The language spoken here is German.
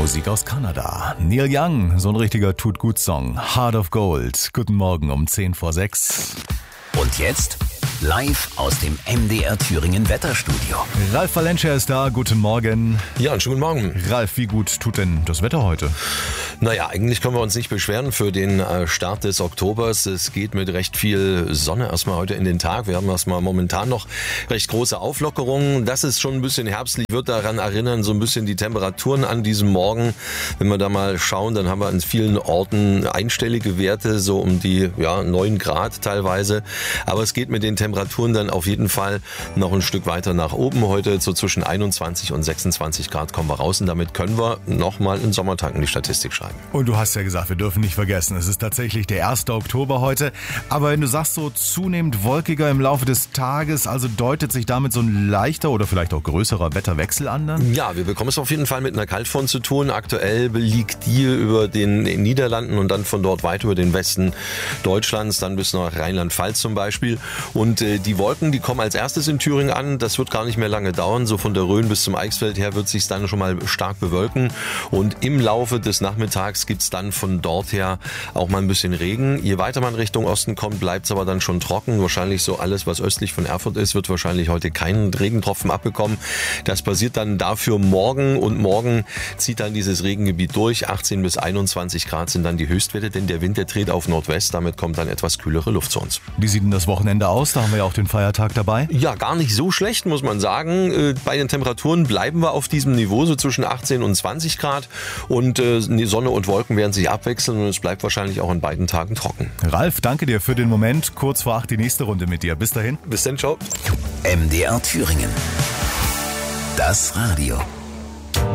Musik aus Kanada. Neil Young, so ein richtiger Tut-Gut-Song. Heart of Gold. Guten Morgen um 5:10. Und jetzt live aus dem MDR Thüringen Wetterstudio. Ralf Valencia ist da. Guten Morgen. Ja, einen schönen guten Morgen. Ralf, wie gut tut denn das Wetter heute? Naja, eigentlich können wir uns nicht beschweren für den Start des Oktobers. Es geht mit recht viel Sonne erstmal heute in den Tag. Wir haben erstmal momentan noch recht große Auflockerungen. Dass es schon ein bisschen herbstlich wird, daran erinnern so ein bisschen die Temperaturen an diesem Morgen. Wenn wir da mal schauen, dann haben wir in vielen Orten einstellige Werte, so um die 9 Grad teilweise. Aber es geht mit den Temperaturen dann auf jeden Fall noch ein Stück weiter nach oben. Heute so zwischen 21 und 26 Grad kommen wir raus und damit können wir nochmal einen Sommertag in die Statistik schreiben. Und du hast ja gesagt, wir dürfen nicht vergessen, es ist tatsächlich der 1. Oktober heute. Aber wenn du sagst, so zunehmend wolkiger im Laufe des Tages, also deutet sich damit so ein leichter oder vielleicht auch größerer Wetterwechsel an dann? Ja, wir bekommen es auf jeden Fall mit einer Kaltfront zu tun. Aktuell liegt die über den Niederlanden und dann von dort weit über den Westen Deutschlands, dann bis nach Rheinland-Pfalz zum Beispiel. Und die Wolken, die kommen als erstes in Thüringen an. Das wird gar nicht mehr lange dauern. So von der Rhön bis zum Eichsfeld her wird es sich dann schon mal stark bewölken. Und im Laufe des Nachmittags gibt es dann von dort her auch mal ein bisschen Regen. Je weiter man Richtung Osten kommt, bleibt es aber dann schon trocken. Wahrscheinlich so alles, was östlich von Erfurt ist, wird wahrscheinlich heute keinen Regentropfen abbekommen. Das passiert dann dafür morgen und morgen zieht dann dieses Regengebiet durch. 18 bis 21 Grad sind dann die Höchstwerte, denn der Wind, der dreht auf Nordwest. Damit kommt dann etwas kühlere Luft zu uns. Wie sieht denn das Wochenende aus? Da haben wir ja auch den Feiertag dabei. Ja, gar nicht so schlecht, muss man sagen. Bei den Temperaturen bleiben wir auf diesem Niveau, so zwischen 18 und 20 Grad. Und Sonne und Wolken werden sich abwechseln und es bleibt wahrscheinlich auch an beiden Tagen trocken. Ralf, danke dir für den Moment. Kurz vor 8 die nächste Runde mit dir. Bis dahin. Bis dann, ciao. MDR Thüringen. Das Radio.